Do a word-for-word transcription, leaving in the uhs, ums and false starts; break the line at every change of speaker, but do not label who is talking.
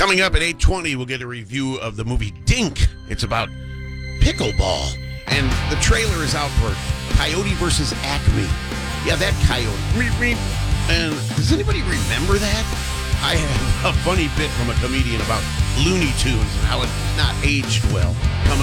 Coming up at eight twenty, we'll get a review of the movie Dink. It's about pickleball. And the trailer is out for Coyote versus Acme. Yeah, that coyote. Meep, meep. And does anybody remember that? I have a funny bit from a comedian about Looney Tunes and how it's not aged well. Coming